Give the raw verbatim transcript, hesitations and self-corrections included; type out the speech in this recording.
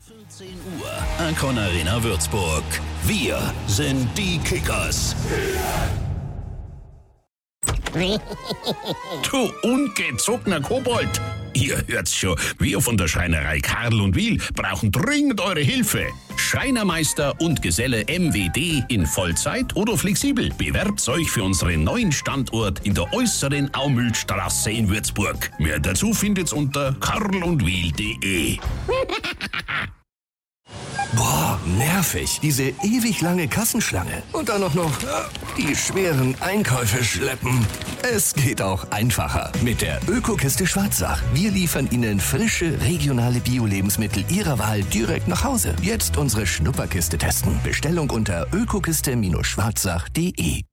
vierzehn Uhr, Arcon Arena Würzburg. Wir sind die Kickers. Du ungezogener Kobold! Ihr hört's schon, wir von der Schreinerei Karl und Wiel brauchen dringend eure Hilfe. Schreinermeister und Geselle M W D in Vollzeit oder flexibel. Bewerbt euch für unseren neuen Standort in der äußeren Aumühlstraße in Würzburg. Mehr dazu findet's unter karlundwiel punkt de. Boah, nervig. Diese ewig lange Kassenschlange. Und dann auch noch die schweren Einkäufe schleppen. Es geht auch einfacher. Mit der Ökokiste Schwarzach. Wir liefern Ihnen frische, regionale Bio-Lebensmittel Ihrer Wahl direkt nach Hause. Jetzt unsere Schnupperkiste testen. Bestellung unter ökokiste Schwarzach punkt de.